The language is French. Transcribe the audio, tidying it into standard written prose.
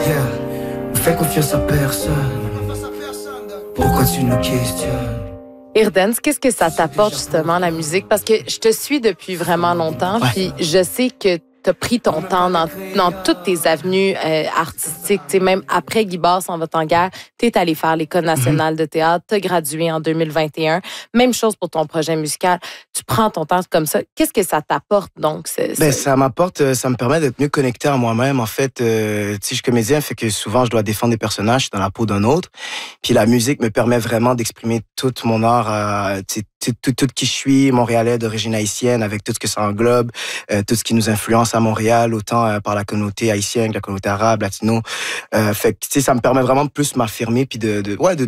Yeah. On fait confiance à personne. Pourquoi tu nous questionnes? Irdens, qu'est-ce que ça t'apporte justement la musique? Parce que je te suis depuis vraiment longtemps, puis je sais que tu as pris ton temps dans toutes tes avenues artistiques. T'sais, même après Guy Barre s'en va en guerre, tu es allé faire l'École nationale de théâtre, tu as gradué en 2021. Même chose pour ton projet musical. Tu prends ton temps comme ça. Qu'est-ce que ça t'apporte donc? Ça m'apporte, ça me permet d'être mieux connecté à moi-même. En fait, je suis comédien, fait que souvent je dois défendre des personnages, je suis dans la peau d'un autre. Puis la musique me permet vraiment d'exprimer tout mon art, tout qui je suis, montréalais d'origine haïtienne, avec tout ce que ça englobe, tout ce qui nous influence à Montréal, autant par la communauté haïtienne que la communauté arabe, latino. Fait que ça me permet vraiment de plus m'affirmer puis de